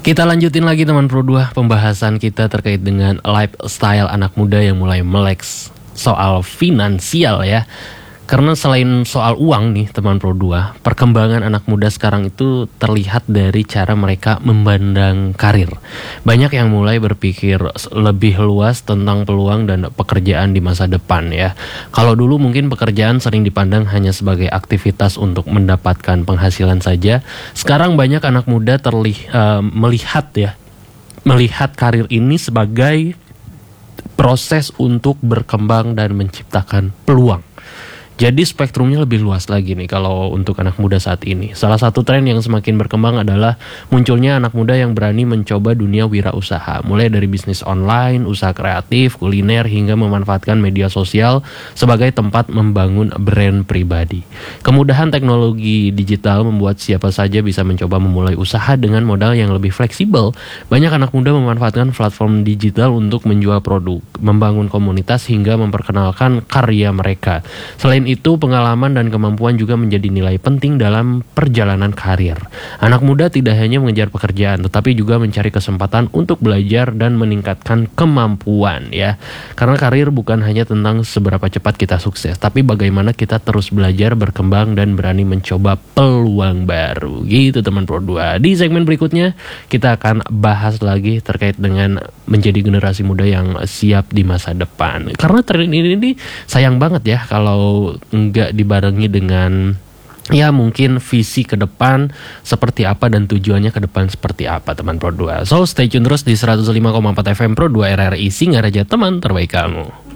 Kita lanjutin lagi teman Pro 2 pembahasan kita terkait dengan lifestyle anak muda yang mulai melek soal finansial ya. Karena selain soal uang nih teman Pro 2, perkembangan anak muda sekarang itu terlihat dari cara mereka memandang karir. Banyak yang mulai berpikir lebih luas tentang peluang dan pekerjaan di masa depan ya. Kalau dulu mungkin pekerjaan sering dipandang hanya sebagai aktivitas untuk mendapatkan penghasilan saja. Sekarang banyak anak muda melihat karir ini sebagai proses untuk berkembang dan menciptakan peluang. Jadi spektrumnya lebih luas lagi nih kalau untuk anak muda saat ini. Salah satu tren yang semakin berkembang adalah munculnya anak muda yang berani mencoba dunia wirausaha. Mulai dari bisnis online, usaha kreatif, kuliner, hingga memanfaatkan media sosial sebagai tempat membangun brand pribadi. Kemudahan teknologi digital membuat siapa saja bisa mencoba memulai usaha dengan modal yang lebih fleksibel. Banyak anak muda memanfaatkan platform digital untuk menjual produk, membangun komunitas, hingga memperkenalkan karya mereka. Selain itu, pengalaman dan kemampuan juga menjadi nilai penting dalam perjalanan karir. Anak muda tidak hanya mengejar pekerjaan, tetapi juga mencari kesempatan untuk belajar dan meningkatkan kemampuan ya. Karena karir bukan hanya tentang seberapa cepat kita sukses, tapi bagaimana kita terus belajar, berkembang, dan berani mencoba peluang baru. Gitu teman Pro 2. Di segmen berikutnya, kita akan bahas lagi terkait dengan menjadi generasi muda yang siap di masa depan. Karena tren ini sayang banget ya kalau nggak dibarengi dengan ya mungkin visi ke depan seperti apa dan tujuannya ke depan seperti apa teman Pro 2. So stay tune terus di 105,4 FM Pro 2 RRI Singaraja, teman terbaik kamu.